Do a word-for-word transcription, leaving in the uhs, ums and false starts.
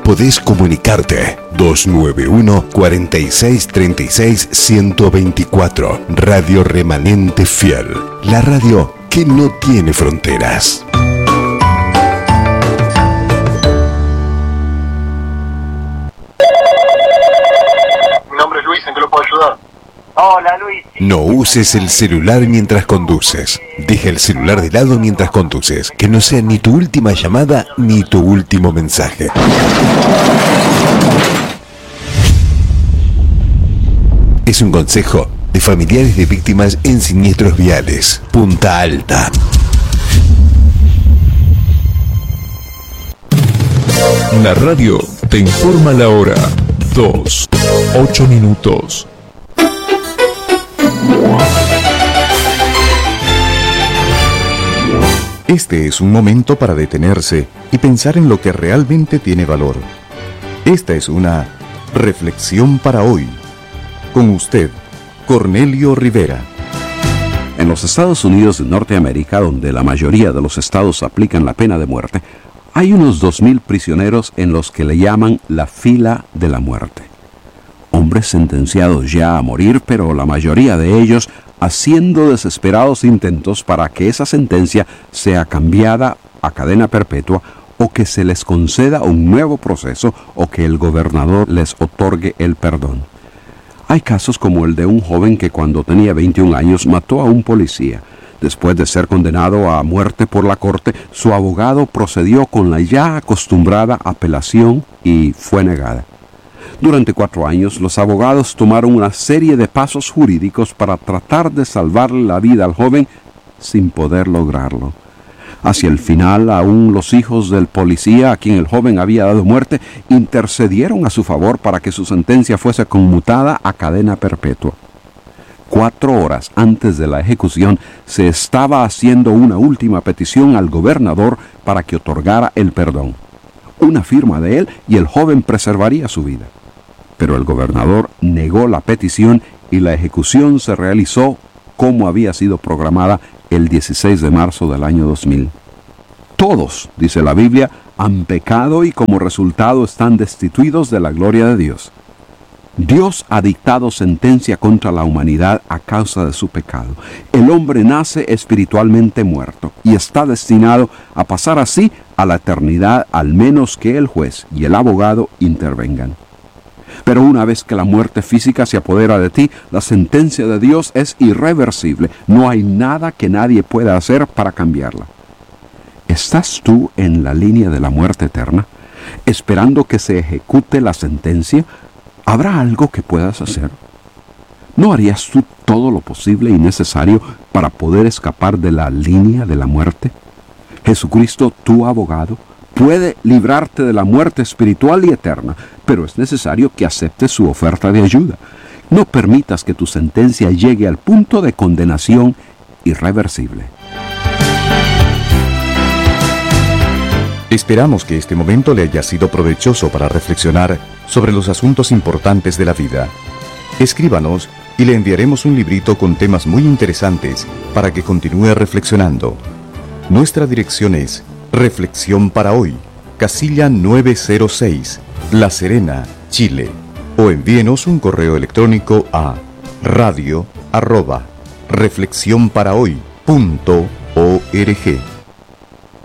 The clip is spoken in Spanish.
podés comunicarte. dos nueve uno, cuatro seis tres seis, uno dos cuatro. Radio Remanente Fiel. La radio que no tiene fronteras. Mi nombre es Luis, ¿en qué lo puedo ayudar? Hola, Luis. No uses el celular mientras conduces. Deja el celular de lado mientras conduces. Que no sea ni tu última llamada ni tu último mensaje. Es un consejo de familiares de víctimas en siniestros viales. Punta Alta. La radio te informa la hora. Dos, ocho minutos. Este es un momento para detenerse y pensar en lo que realmente tiene valor. Esta es una reflexión para hoy. Con usted, Cornelio Rivera. En los Estados Unidos de Norteamérica, donde la mayoría de los estados aplican la pena de muerte, hay unos dos mil prisioneros en los que le llaman la fila de la muerte. Hombres sentenciados ya a morir, pero la mayoría de ellos haciendo desesperados intentos para que esa sentencia sea cambiada a cadena perpetua o que se les conceda un nuevo proceso o que el gobernador les otorgue el perdón. Hay casos como el de un joven que cuando tenía veintiún años mató a un policía. Después de ser condenado a muerte por la corte, su abogado procedió con la ya acostumbrada apelación y fue negada. Durante cuatro años, los abogados tomaron una serie de pasos jurídicos para tratar de salvarle la vida al joven sin poder lograrlo. Hacia el final, aún los hijos del policía a quien el joven había dado muerte intercedieron a su favor para que su sentencia fuese conmutada a cadena perpetua. Cuatro horas antes de la ejecución, se estaba haciendo una última petición al gobernador para que otorgara el perdón. Una firma de él y el joven preservaría su vida. Pero el gobernador negó la petición y la ejecución se realizó como había sido programada el dieciséis de marzo del año dos mil. Todos, dice la Biblia, han pecado y como resultado están destituidos de la gloria de Dios. Dios ha dictado sentencia contra la humanidad a causa de su pecado. El hombre nace espiritualmente muerto y está destinado a pasar así a la eternidad al menos que el juez y el abogado intervengan. Pero una vez que la muerte física se apodera de ti, la sentencia de Dios es irreversible. No hay nada que nadie pueda hacer para cambiarla. ¿Estás tú en la línea de la muerte eterna, esperando que se ejecute la sentencia? ¿Habrá algo que puedas hacer? ¿No harías tú todo lo posible y necesario para poder escapar de la línea de la muerte? Jesucristo, tu abogado, puede librarte de la muerte espiritual y eterna, pero es necesario que aceptes su oferta de ayuda. No permitas que tu sentencia llegue al punto de condenación irreversible. Esperamos que este momento le haya sido provechoso para reflexionar sobre los asuntos importantes de la vida. Escríbanos y le enviaremos un librito con temas muy interesantes para que continúe reflexionando. Nuestra dirección es Reflexión para Hoy, casilla nueve cero seis, La Serena, Chile. O envíenos un correo electrónico a radio arroba reflexión para hoy punto org.